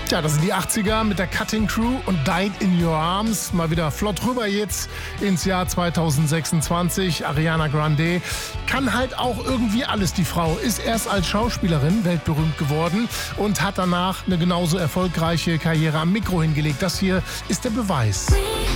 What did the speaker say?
Tja, das sind die 80er mit der Cutting Crew und Died in Your Arms. Mal wieder flott rüber jetzt ins Jahr 2026. Ariana Grande kann halt auch irgendwie alles, die Frau. Ist erst als Schauspielerin weltberühmt geworden und hat danach eine genauso erfolgreiche Karriere am Mikro hingelegt. Das hier ist der Beweis.